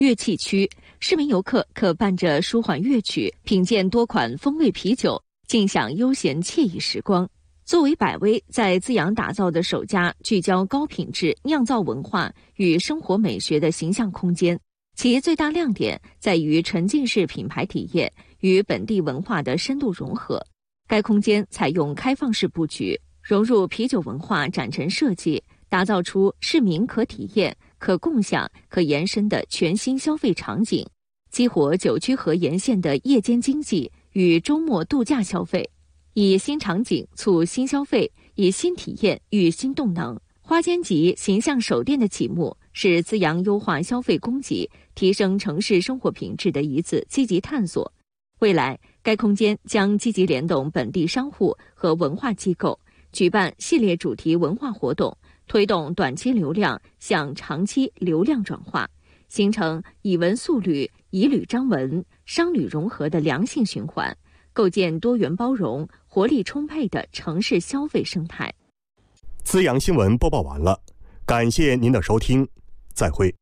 乐器区，市民游客可伴着舒缓乐曲，品鉴多款风味啤酒，尽享悠闲惬意时光。作为百威在资阳打造的首家聚焦高品质酿造文化与生活美学的形象空间，其最大亮点在于沉浸式品牌体验与本地文化的深度融合。该空间采用开放式布局，融入啤酒文化展陈设计，打造出市民可体验、可共享、可延伸的全新消费场景，激活九曲河沿线的夜间经济与周末度假消费，以新场景促新消费，以新体验育新动能。花间集形象手店的启幕，是资阳优化消费供给、提升城市生活品质的一次积极探索。未来，该空间将积极联动本地商户和文化机构，举办系列主题文化活动，推动短期流量向长期流量转化，形成以文塑旅、以旅张文、商旅融合的良性循环，构建多元包容、活力充沛的城市消费生态。 资阳新闻播报完了，感谢您的收听，再会。